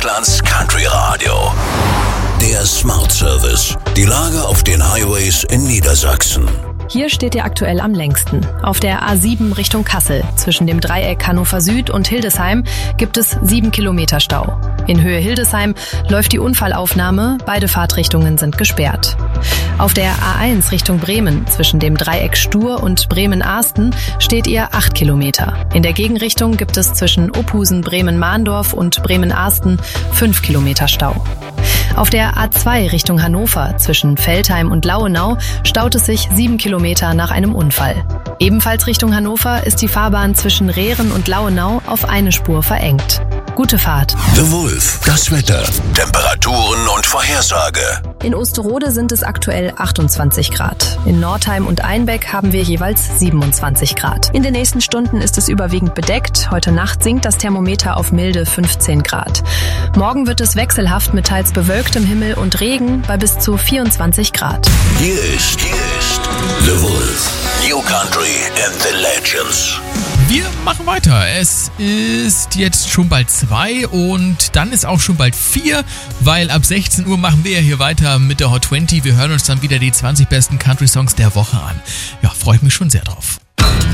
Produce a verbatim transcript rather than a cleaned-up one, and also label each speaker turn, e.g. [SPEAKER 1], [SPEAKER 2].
[SPEAKER 1] Deutschlands Country Radio. Der Smart Service. Die Lage auf den Highways in Niedersachsen.
[SPEAKER 2] Hier steht ihr aktuell am längsten. Auf der A sieben Richtung Kassel. Zwischen dem Dreieck Hannover Süd und Hildesheim gibt es sieben Kilometer Stau. In Höhe Hildesheim läuft die Unfallaufnahme. Beide Fahrtrichtungen sind gesperrt. Auf der A eins Richtung Bremen. Zwischen dem Dreieck Stur und Bremen-Ahsten steht ihr acht Kilometer. In der Gegenrichtung gibt es zwischen Ophusen, Bremen-Mahndorf und Bremen-Ahsten fünf Kilometer Stau. Auf der A zwei Richtung Hannover zwischen Veltheim und Lauenau staut es sich sieben Kilometer nach einem Unfall. Ebenfalls Richtung Hannover ist die Fahrbahn zwischen Rehren und Lauenau auf eine Spur verengt. Gute Fahrt.
[SPEAKER 1] The Wolf, das Wetter, Temperaturen und Vorhersage.
[SPEAKER 2] In Osterode sind es aktuell achtundzwanzig Grad. In Nordheim und Einbeck haben wir jeweils siebenundzwanzig Grad. In den nächsten Stunden ist es überwiegend bedeckt. Heute Nacht sinkt das Thermometer auf milde fünfzehn Grad. Morgen wird es wechselhaft mit teils bewölktem Himmel und Regen bei bis zu vierundzwanzig Grad.
[SPEAKER 1] Hier ist, hier ist The Wolf. New Country and the Legends.
[SPEAKER 3] Wir machen weiter. Es ist jetzt schon bald zwei und dann ist auch schon bald vier, weil ab sechzehn Uhr machen wir ja hier weiter mit der Hot zwanzig. Wir hören uns dann wieder die zwanzig besten Country-Songs der Woche an. Ja, freue ich mich schon sehr drauf.